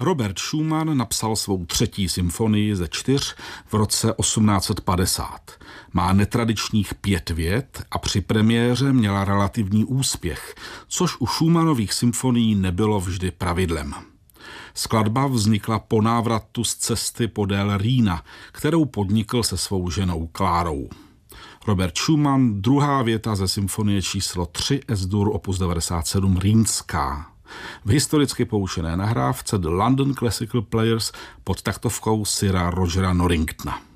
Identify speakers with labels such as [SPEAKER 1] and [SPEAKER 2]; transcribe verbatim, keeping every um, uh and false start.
[SPEAKER 1] Robert Schumann napsal svou třetí symfonii ze čtyř v roce osmnáct set padesát. Má netradičních pět vět a při premiéře měla relativní úspěch, což u Schumannových symfonií nebylo vždy pravidlem. Skladba vznikla po návratu z cesty podél Rýna, kterou podnikl se svou ženou Klárou. Robert Schumann, druhá věta ze symfonie číslo tři Es-dur opus devadesát sedm Rýnská. V historicky poučené nahrávce The London Classical Players pod taktovkou Sira Rogera Norringtona.